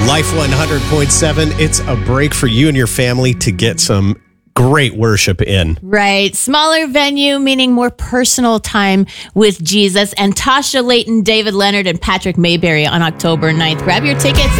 Life 100.7. It's a break for you and your family to get some great worship in. Right. Smaller venue, meaning more personal time with Jesus. And Tasha Layton, David Leonard, and Patrick Mayberry on October 9th. Grab your tickets